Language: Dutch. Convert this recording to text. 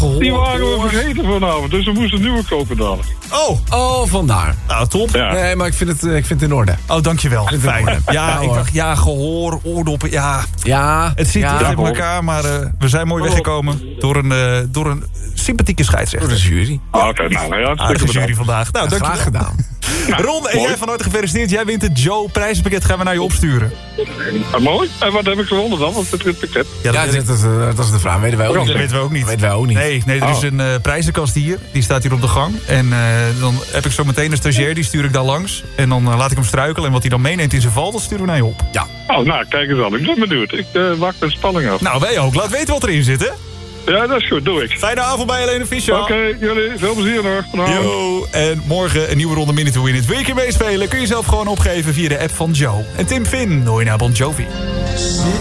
gehoord. Die waren we vergeten vanavond, dus we moesten nieuwe kopen dadelijk. Oh, vandaar. Nou, top. Ja. Nee, maar ik vind het in orde. Oh, dankjewel. Fijn. Ja, ik dacht, gehoor, oordoppen, Ja. Het zit ja. in elkaar, maar we zijn mooi weggekomen door een sympathieke scheidsrechter. Door de jury. Oké, nou ja, Aardige jury vandaag. Nou, Ja, dankjewel. graag gedaan. Ron, en mooi. jij van harte gefeliciteerd. Jij wint het Joe prijzenpakket. Gaan we naar je opsturen. Mooi. En wat heb ik gewonnen dan? Wat betreft het pakket? Ja, Ja, dat is de vraag. Weten wij ook dat niet. weten we ook niet. Dat weten wij ook niet. Nee, er is een prijzenkast hier. Die staat hier op de gang. En dan heb ik zo meteen een stagiair. Die stuur ik daar langs. En dan laat ik hem struikelen. En wat hij dan meeneemt in zijn val, dat sturen we naar je op. Ja. Oh, nou, kijk eens aan. Ik ben benieuwd. Ik wacht met spanning af. Nou, wij ook. Laat weten wat erin zit, hè? Ja, dat is goed. Doe ik. Fijne avond bij Helene Fischer. Oké, jullie. Veel plezier nog. Vanavond. Yo, en morgen een nieuwe ronde Minute to Win It. Wil je een keer meespelen? Kun je zelf gewoon opgeven via de app van Joe. En Tim Finn, hoor je naar Bon Jovi.